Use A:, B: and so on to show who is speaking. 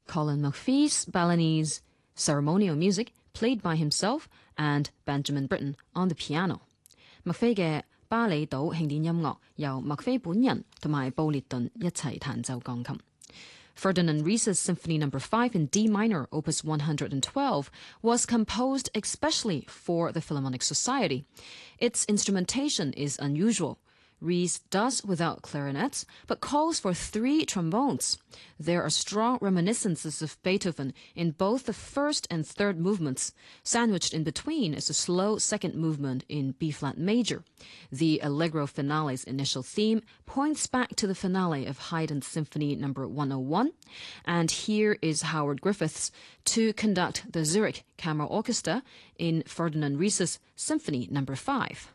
A: Colin McPhee's Balinese ceremonial music played by himself and Benjamin Britten on the piano. McPhee 嘅巴厘島慶典音樂由麥菲本人同埋布列頓一齊彈奏鋼琴。Ferdinand Ries's Symphony No. 5 in D minor, Opus 112, was composed especially for the Philharmonic Society. Its instrumentation is unusual. Ries does without clarinets, but calls for 3 trombones. There are strong reminiscences of Beethoven in both the first and third movements. Sandwiched in between is a slow second movement in B-flat major. The Allegro finale's initial theme points back to the finale of Haydn's Symphony No. 101. And here is Howard Griffiths to conduct the Zurich Camera Orchestra in Ferdinand Ries's Symphony No. 5.